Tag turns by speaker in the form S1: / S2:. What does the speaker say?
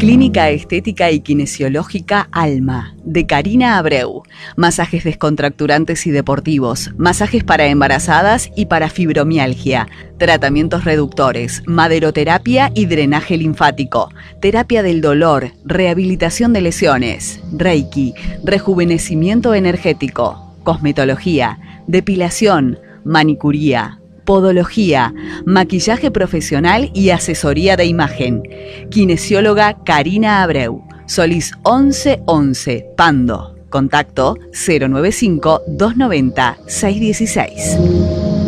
S1: Clínica Estética y Kinesiológica Alma, de Karina Abreu. Masajes descontracturantes y deportivos, masajes para embarazadas y para fibromialgia, tratamientos reductores, maderoterapia y drenaje linfático, terapia del dolor, rehabilitación de lesiones, Reiki, rejuvenecimiento energético, cosmetología, depilación, manicuría, podología, maquillaje profesional y asesoría de imagen. Kinesióloga Karina Abreu, Solís 1111, Pando. Contacto 095 290 616.